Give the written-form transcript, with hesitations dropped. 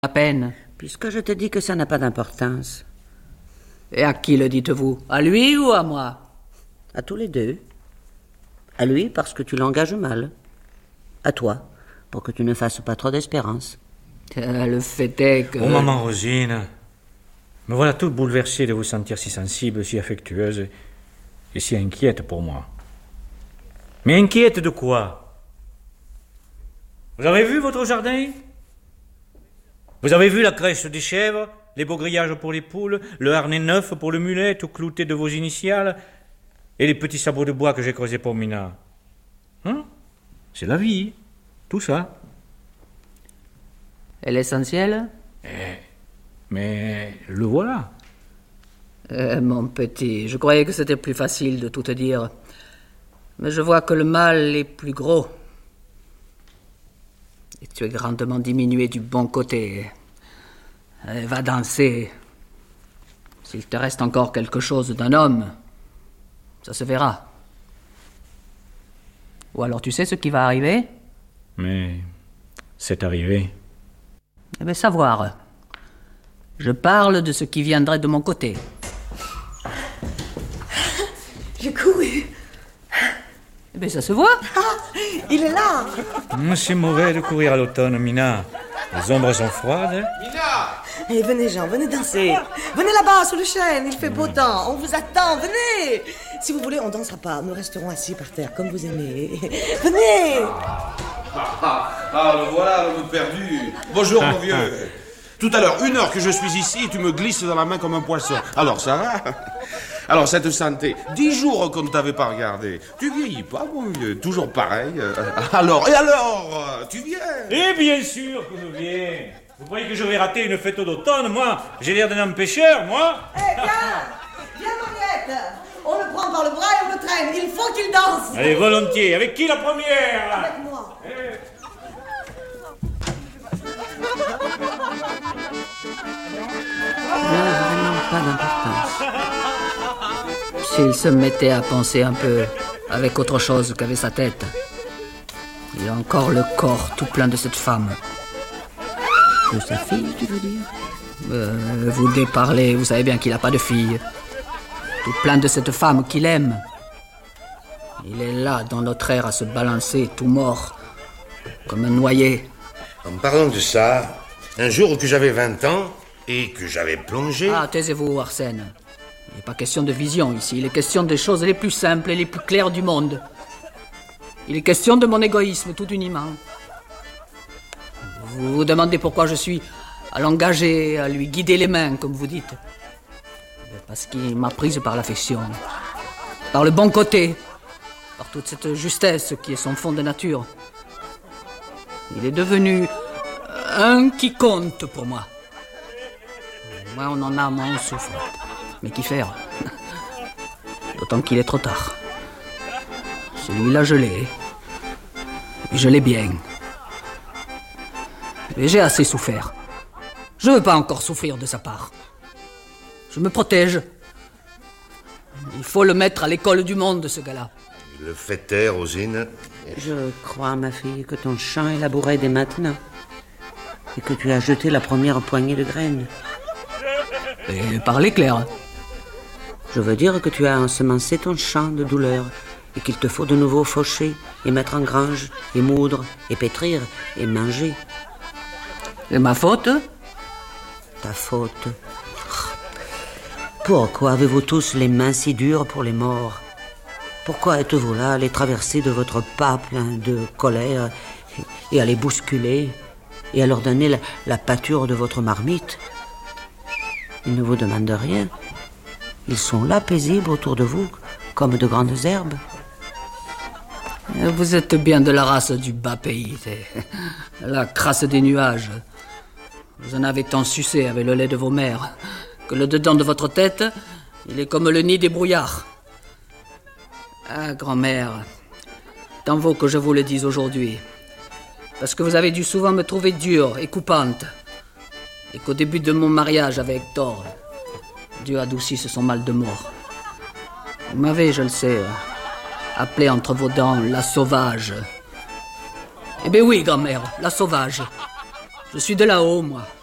À peine. Puisque je te dis que ça n'a pas d'importance. Et à qui le dites-vous? À lui ou à moi? À tous les deux. À lui, parce que tu l'engages mal. À toi, pour que tu ne fasses pas trop d'espérance. Le fait est que... Oh, maman Rosine, me voilà toute bouleversée de vous sentir si sensible, si affectueuse et si inquiète pour moi. Mais inquiète de quoi? Vous avez vu votre jardin? Vous avez vu la crèche des chèvres, les beaux grillages pour les poules, le harnais neuf pour le mulet, tout clouté de vos initiales, et les petits sabots de bois que j'ai creusés pour Mina? C'est la vie, tout ça. Et l'essentiel? Mais le voilà. Mon petit, je croyais que c'était plus facile de tout te dire. Mais je vois que le mal est plus gros. Et tu es grandement diminué du bon côté. Va danser. S'il te reste encore quelque chose d'un homme, ça se verra. Ou alors tu sais ce qui va arriver? Mais c'est arrivé. Eh bien, savoir. Je parle de ce qui viendrait de mon côté. J'ai couru. Eh bien, ça se voit. Il est là. C'est mauvais de courir à l'automne, Mina. Les ombres sont froides. Mina! Eh, venez, Jean, venez danser. Venez là-bas, sous le chêne, il fait beau temps. On vous attend, venez. Si vous voulez, on dansera pas. Nous resterons assis par terre, comme vous aimez. Venez. Le voilà, l'homme perdu. Bonjour, mon vieux. Tout à l'heure, 1 heure que je suis ici, tu me glisses dans la main comme un poisson. Alors, ça va? Alors, cette santé, 10 jours qu'on ne t'avait pas regardé. Tu vieillis pas, mon vieux, toujours pareil. Alors, tu viens? Et bien sûr que je viens. Vous croyez que je vais rater une fête d'automne, moi? J'ai l'air d'un homme pêcheur, moi? Viens, Mariette. On le prend par le bras et on le traîne. Il faut qu'il danse. Allez, volontiers. Avec qui la première? Avec moi. Vraiment pas d'importance. S'il se mettait à penser un peu avec autre chose qu'avec sa tête. Il a encore le corps tout plein de cette femme. De sa fille, tu veux dire? Vous déparlez, vous savez bien qu'il n'a pas de fille. Tout plein de cette femme qu'il aime. Il est là, dans notre air, à se balancer, tout mort, comme un noyé. En parlant de ça, un jour que j'avais 20 ans et que j'avais plongé... Ah, taisez-vous, Arsène. Il n'est pas question de vision ici, il est question des choses les plus simples et les plus claires du monde. Il est question de mon égoïsme tout uniment. Vous vous demandez pourquoi je suis à l'engager, à lui guider les mains, comme vous dites. Parce qu'il m'a prise par l'affection, par le bon côté, par toute cette justesse qui est son fond de nature. Il est devenu un qui compte pour moi. Moins on en a, moins on souffre. Mais qu'y faire? D'autant qu'il est trop tard. Celui-là, je l'ai. Et je l'ai bien. Mais j'ai assez souffert. Je ne veux pas encore souffrir de sa part. Je me protège. Il faut le mettre à l'école du monde, ce gars-là. Il le fait taire, Rosine. Je crois, ma fille, que ton champ est labouré dès maintenant. Et que tu as jeté la première poignée de graines. Et parlez clair. Je veux dire que tu as ensemencé ton champ de douleur et qu'il te faut de nouveau faucher et mettre en grange et moudre et pétrir et manger. C'est ma faute? Ta faute. Pourquoi avez-vous tous les mains si dures pour les morts? Pourquoi êtes-vous là à les traverser de votre pas plein de colère et à les bousculer et à leur donner la pâture de votre marmite? Ils ne vous demandent rien. Ils sont là, paisibles autour de vous, comme de grandes herbes. Vous êtes bien de la race du bas pays, la crasse des nuages. Vous en avez tant sucé avec le lait de vos mères, que le dedans de votre tête, il est comme le nid des brouillards. Ah, grand-mère, tant vaut que je vous le dise aujourd'hui, parce que vous avez dû souvent me trouver dure et coupante, et qu'au début de mon mariage avec Hector, Dieu adoucisse son mal de mort. Vous m'avez, je le sais, appelé entre vos dents la sauvage. Eh bien oui, grand-mère, la sauvage. Je suis de là-haut, moi.